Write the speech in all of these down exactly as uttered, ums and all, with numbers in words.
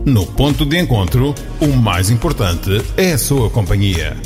No ponto de encontro, o mais importante é a sua companhia.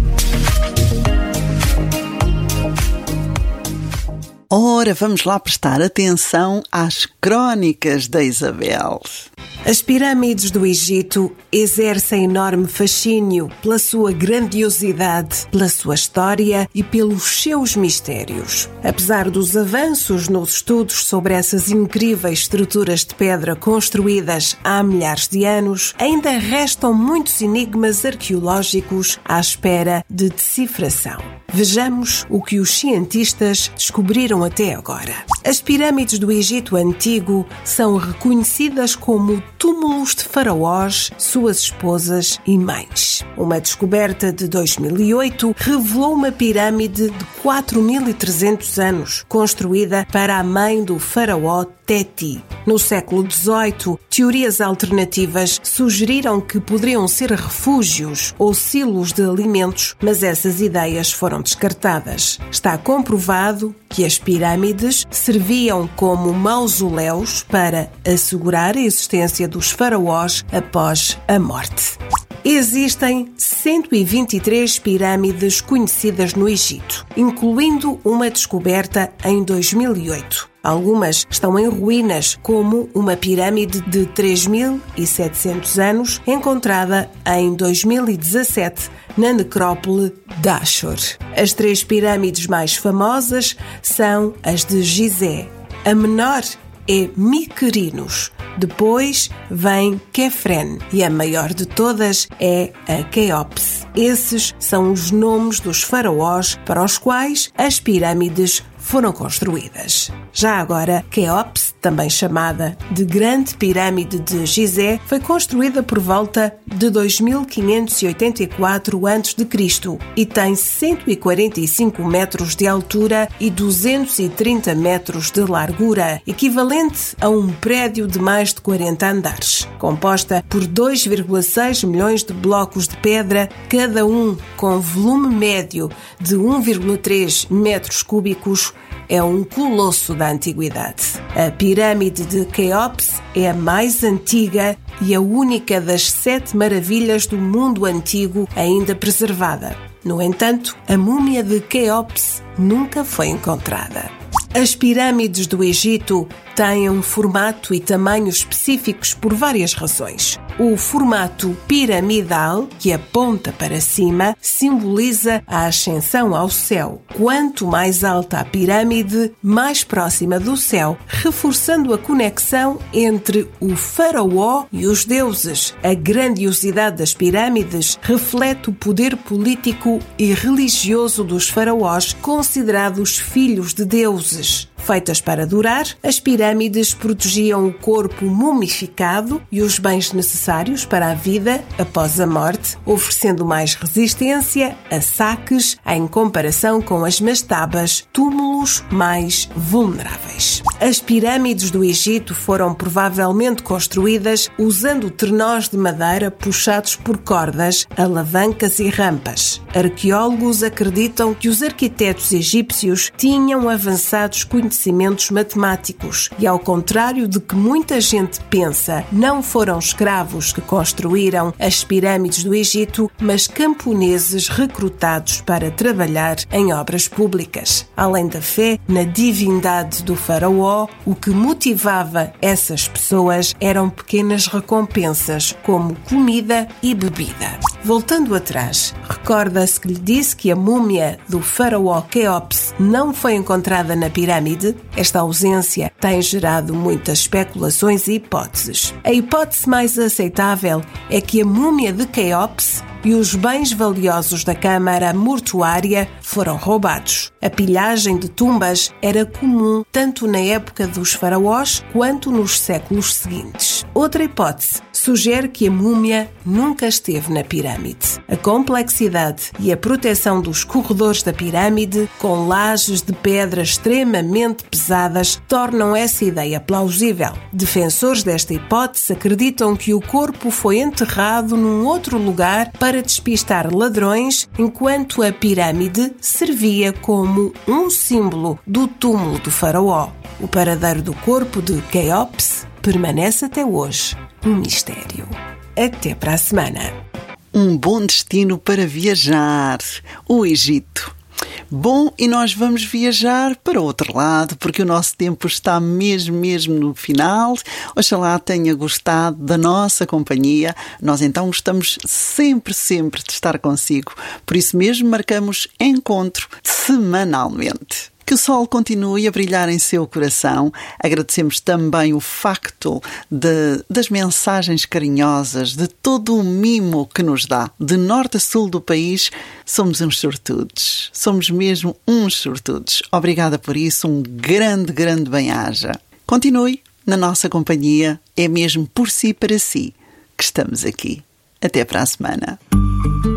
Ora, vamos lá prestar atenção às Crónicas da Isabel. As pirâmides do Egito exercem enorme fascínio pela sua grandiosidade, pela sua história e pelos seus mistérios. Apesar dos avanços nos estudos sobre essas incríveis estruturas de pedra construídas há milhares de anos, ainda restam muitos enigmas arqueológicos à espera de decifração. Vejamos o que os cientistas descobriram até agora. As pirâmides do Egito Antigo são reconhecidas como túmulos de faraós, suas esposas e mães. Uma descoberta de dois mil e oito revelou uma pirâmide de quatro mil e trezentos anos, construída para a mãe do faraó Teti. No século dezoito, teorias alternativas sugeriram que poderiam ser refúgios ou silos de alimentos, mas essas ideias foram descartadas. Está comprovado que as pirâmides serviam como mausoléus para assegurar a existência dos faraós após a morte. Existem cento e vinte e três pirâmides conhecidas no Egito, incluindo uma descoberta em dois mil e oito. Algumas estão em ruínas, como uma pirâmide de três mil e setecentos anos, encontrada em dois mil e dezassete na necrópole de Ashur. As três pirâmides mais famosas são as de Gizé. A menor é Miquerinos. Depois vem Kefren e a maior de todas é a Quéops. Esses são os nomes dos faraós para os quais as pirâmides foram construídas. Já agora, Quéops, também chamada de Grande Pirâmide de Gizé, foi construída por volta de dois mil quinhentos e oitenta e quatro antes de Cristo e tem cento e quarenta e cinco metros de altura e duzentos e trinta metros de largura, equivalente a um prédio de mais de quarenta andares. Composta por dois vírgula seis milhões de blocos de pedra, cada um com volume médio de um vírgula três metros cúbicos, é um colosso da antiguidade. A pirâmide de Quéops é a mais antiga e a única das sete maravilhas do mundo antigo ainda preservada. No entanto, a múmia de Quéops nunca foi encontrada. As pirâmides do Egito têm um formato e tamanho específicos por várias razões. O formato piramidal, que aponta para cima, simboliza a ascensão ao céu. Quanto mais alta a pirâmide, mais próxima do céu, reforçando a conexão entre o faraó e os deuses. A grandiosidade das pirâmides reflete o poder político e religioso dos faraós, considerados filhos de deuses. Feitas para durar, as pirâmides protegiam o corpo mumificado e os bens necessários para a vida após a morte, oferecendo mais resistência a saques em comparação com as mastabas, túmulos mais vulneráveis. As pirâmides do Egito foram provavelmente construídas usando trenós de madeira puxados por cordas, alavancas e rampas. Arqueólogos acreditam que os arquitetos egípcios tinham avançados conhecimentos matemáticos e, ao contrário de que muita gente pensa, não foram escravos que construíram as pirâmides do Egito, mas camponeses recrutados para trabalhar em obras públicas. Além da fé na divindade do faraó, o que motivava essas pessoas eram pequenas recompensas, como comida e bebida. Voltando atrás, recorda-se que lhe disse que a múmia do faraó Quéops não foi encontrada na pirâmide? Esta ausência tem gerado muitas especulações e hipóteses. A hipótese mais aceitável é que a múmia de Quéops e os bens valiosos da câmara mortuária foram roubados. A pilhagem de tumbas era comum tanto na época dos faraós quanto nos séculos seguintes. Outra hipótese sugere que a múmia nunca esteve na pirâmide. A complexidade e a proteção dos corredores da pirâmide, com lajes de pedra extremamente pesadas, tornam essa ideia plausível. Defensores desta hipótese acreditam que o corpo foi enterrado num outro lugar para despistar ladrões, enquanto a pirâmide servia como um símbolo do túmulo do faraó. O paradeiro do corpo de Quéops permanece até hoje um mistério. Até para a semana. Um bom destino para viajar, o Egito. Bom, e nós vamos viajar para o outro lado, porque o nosso tempo está mesmo, mesmo no final. Oxalá tenha gostado da nossa companhia. Nós então gostamos sempre, sempre de estar consigo. Por isso mesmo marcamos encontro semanalmente. Que o sol continue a brilhar em seu coração. Agradecemos também o facto de, das mensagens carinhosas, de todo o mimo que nos dá. De norte a sul do país, somos uns sortudos. Somos mesmo uns sortudos. Obrigada por isso. Um grande, grande bem-aja. Continue na nossa companhia. É mesmo por si e para si que estamos aqui. Até para a semana.